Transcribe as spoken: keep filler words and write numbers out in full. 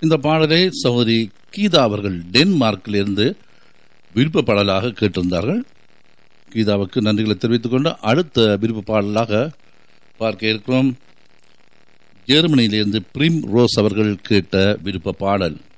இந்த பாடலை சகோதரி கீதா அவர்கள் டென்மார்க்கிலிருந்து விருப்ப பாடலாக கேட்டிருந்தார்கள். கீதாவுக்கு நன்றிகளை தெரிவித்துக் கொண்டு அடுத்த விருப்ப பாடலாக பார்க்க இருக்கிறோம். ஜெர்மனியிலிருந்து பிரிம் ரோஸ் அவர்கள் கேட்ட விருப்ப பாடல்.